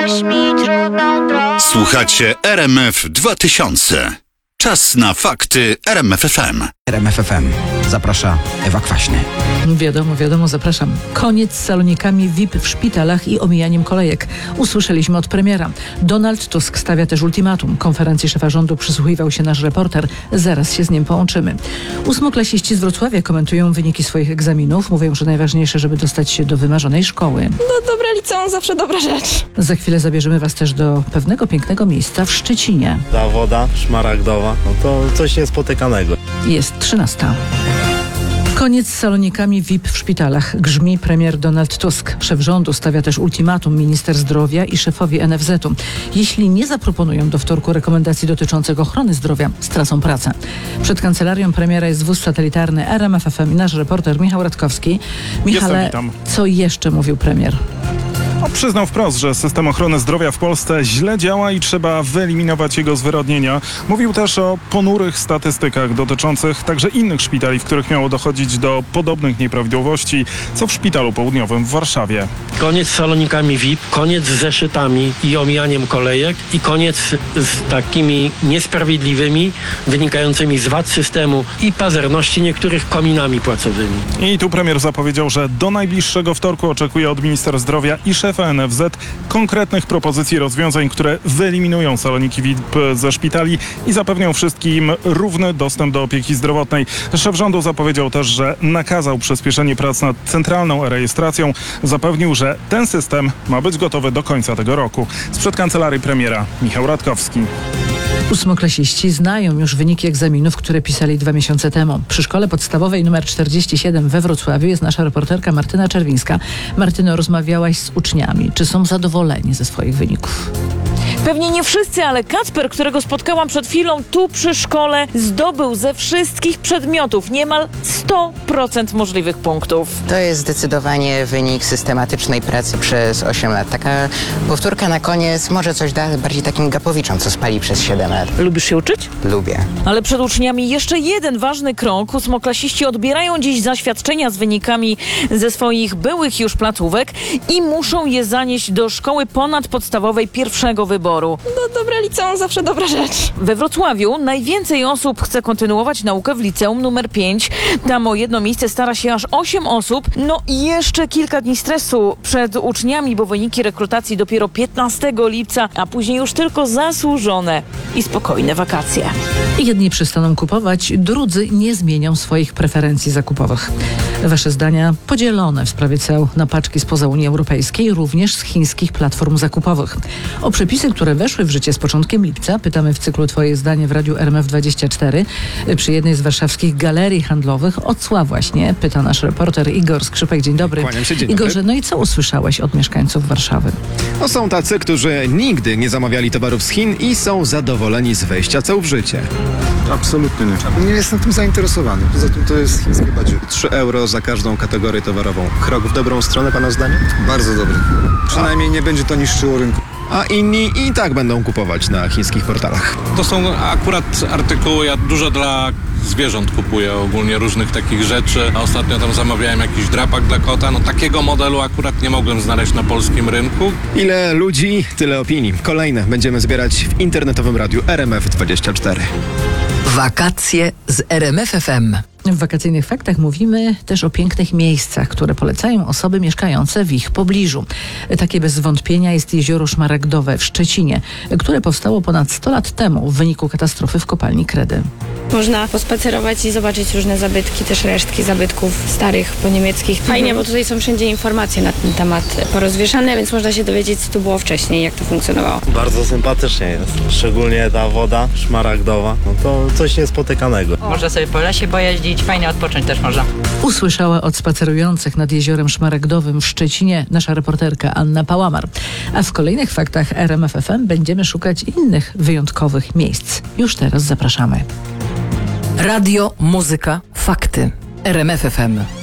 Słuchacie RMF 2000. Czas na fakty RMF FM. RMF FM. Zaprasza Ewa Kwaśny. Wiadomo, zapraszam. Koniec z salonikami VIP w szpitalach i omijaniem kolejek. Usłyszeliśmy od premiera. Donald Tusk stawia też ultimatum. Konferencji szefa rządu przysłuchiwał się nasz reporter. Zaraz się z nim połączymy. Ósmoklasiści z Wrocławia komentują wyniki swoich egzaminów. Mówią, że najważniejsze, żeby dostać się do wymarzonej szkoły. No dobre liceum, zawsze dobra rzecz. Za chwilę zabierzemy was też do pewnego pięknego miejsca w Szczecinie. Ta woda szmaragdowa, no to coś niespotykanego. Jest 13. Koniec z salonikami VIP w szpitalach. Grzmi premier Donald Tusk. Szef rządu stawia też ultimatum minister zdrowia i szefowi NFZ-u. Jeśli nie zaproponują do wtorku rekomendacji dotyczących ochrony zdrowia, stracą pracę. Przed kancelarią premiera jest wóz satelitarny RMF FM i nasz reporter Michał Radkowski. Michale, witam. Co jeszcze mówił premier? Przyznał wprost, że system ochrony zdrowia w Polsce źle działa i trzeba wyeliminować jego zwyrodnienia. Mówił też o ponurych statystykach dotyczących także innych szpitali, w których miało dochodzić do podobnych nieprawidłowości, co w Szpitalu Południowym w Warszawie. Koniec z salonikami VIP, koniec z zeszytami i omijaniem kolejek i koniec z takimi niesprawiedliwymi, wynikającymi z wad systemu i pazerności niektórych kominami płacowymi. I tu premier zapowiedział, że do najbliższego wtorku oczekuje od minister zdrowia i szefa NFZ konkretnych propozycji rozwiązań, które wyeliminują saloniki VIP ze szpitali i zapewnią wszystkim równy dostęp do opieki zdrowotnej. Szef rządu zapowiedział też, że nakazał przyspieszenie prac nad centralną rejestracją. Zapewnił, że ten system ma być gotowy do końca tego roku. Sprzed kancelarii premiera Michał Radkowski. Ósmoklasiści znają już wyniki egzaminów, które pisali 2 miesiące temu. Przy szkole podstawowej nr 47 we Wrocławiu jest nasza reporterka Martyna Czerwińska. Martyno, rozmawiałaś z uczniami. Czy są zadowoleni ze swoich wyników? Pewnie nie wszyscy, ale Kacper, którego spotkałam przed chwilą tu przy szkole, zdobył ze wszystkich przedmiotów niemal 100% możliwych punktów. To jest zdecydowanie wynik systematycznej pracy przez 8 lat. Taka powtórka na koniec może coś da bardziej takim gapowiczom, co spali przez 7 lat. Lubisz się uczyć? Lubię. Ale przed uczniami jeszcze jeden ważny krok. Ósmoklasiści odbierają dziś zaświadczenia z wynikami ze swoich byłych już placówek i muszą je zanieść do szkoły ponadpodstawowej pierwszego wyboru. No dobre liceum, zawsze dobra rzecz. We Wrocławiu najwięcej osób chce kontynuować naukę w liceum numer 5. Tam o jedno miejsce stara się aż 8 osób. No i jeszcze kilka dni stresu przed uczniami, bo wyniki rekrutacji dopiero 15 lipca, a później już tylko zasłużone i spokojne wakacje. Jedni przestaną kupować, drudzy nie zmienią swoich preferencji zakupowych. Wasze zdania podzielone w sprawie ceł na paczki spoza Unii Europejskiej, również z chińskich platform zakupowych. O przepisy, które weszły w życie z początkiem lipca, pytamy w cyklu Twoje zdanie w Radiu RMF24. Przy jednej z warszawskich galerii handlowych od cła właśnie pyta nasz reporter Igor Skrzypek. Dzień dobry. Kłaniam się, dzień Igorze, dobry. no i co usłyszałeś od mieszkańców Warszawy? No są tacy, którzy nigdy nie zamawiali towarów z Chin i są zadowoleni z wejścia ceł w życie. Absolutnie nie. Nie jestem tym zainteresowany. Poza tym to jest chińskie badzie. 3 euro za każdą kategorię towarową. Krok w dobrą stronę, pana zdaniem? Bardzo dobry. Przynajmniej nie będzie to niszczyło rynku. A inni i tak będą kupować na chińskich portalach. To są akurat artykuły, ja dużo dla zwierząt kupuję ogólnie różnych takich rzeczy. Ostatnio tam zamawiałem jakiś drapak dla kota. No takiego modelu akurat nie mogłem znaleźć na polskim rynku. Ile ludzi, tyle opinii. Kolejne będziemy zbierać w internetowym radiu RMF24. Wakacje z RMF FM. W wakacyjnych faktach mówimy też o pięknych miejscach, które polecają osoby mieszkające w ich pobliżu. Takie bez wątpienia jest jezioro Szmaragdowe w Szczecinie, które powstało ponad 100 lat temu w wyniku katastrofy w kopalni Kredy. Można pospacerować i zobaczyć różne zabytki, też resztki zabytków starych, poniemieckich. Fajnie, bo tutaj są wszędzie informacje na ten temat porozwieszane, więc można się dowiedzieć, co tu było wcześniej, jak to funkcjonowało. Bardzo sympatycznie jest. Szczególnie ta woda szmaragdowa, no to coś niespotykanego. Można sobie po lesie pojeździć, fajnie odpocząć też można. Usłyszała od spacerujących nad jeziorem Szmaragdowym w Szczecinie nasza reporterka Anna Pałamar. A w kolejnych faktach RMF FM będziemy szukać innych wyjątkowych miejsc. Już teraz zapraszamy. Radio, muzyka, fakty. RMF FM.